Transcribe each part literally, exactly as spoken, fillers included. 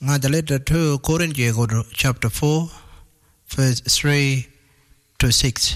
Nga the letter to Corinthians chapter four, verse three to six.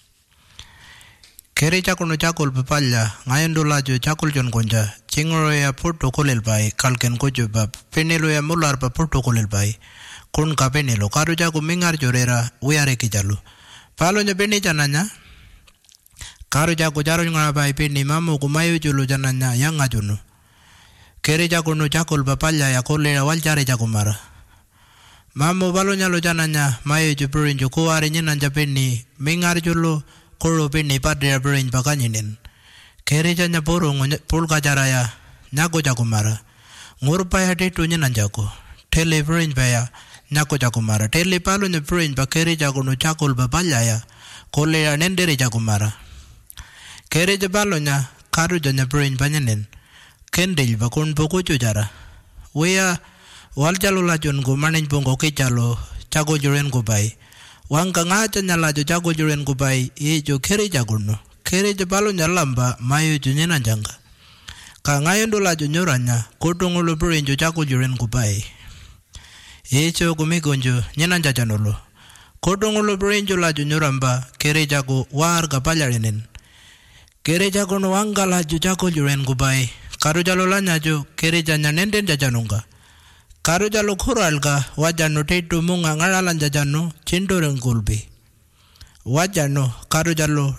Kere chakul chakul papalla, ngayandula jo chakul jon konja, chingoroya puto kolel bai, kalken kojuba, penelo ya mular pa puto kolel bai, kun ka penelo, karu jaku mingar jorera, uyare kijalu. Palo nya peni jananya, karu jaku jaru ngana bai peni mamu kumayu julu jananya yang ngajunu. Kere jaku no chakul papalla ya kolera wal jare jaku mara. Mamu palo nya lo jananya, mayu jupurin jukuare nyenan japeni, mingar julu, Koro peni padre brain bakanyinin. Kere janya poro pulka jaraya nyako jakumara. Ngurpa ya tetu nyenan jako. Tele brain baya nyako jakumara. Tele palo nye brain ba kere jako no chakul ba balaya. Kole ya nendere jakumara. Kere jabalo nya karu janya brain banyanin. Kendel ba kun poko jara. Wea wal jalo lajon go manin pongo ke jalo chako juren go bai. Wanga ngacha nyala jo jago juren kubai e jo kere jagono kere je balo nyalamba mayo jo nyena janga ka ngayendo la jo nyoranya kotongolo bren jo jago juren kubai e jo kumigonjo nyena jajanolo kotongolo bren jo la jo nyoramba kere jago war ga palarenen kere jago no wanga la jo jago juren kubai karo jalo la nyajo kere janya nenden jajanunga Karo jalo kuralga wajano tetu munga ngalalan jajano chindoren gulbi. Wajano karo jalo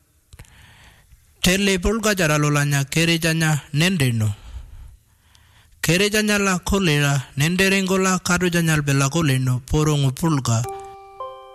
tele pulga jaralo lanya kere janya nendeno. Kere janya la kolera nenderengola karo janyal bela koleno porongu pulga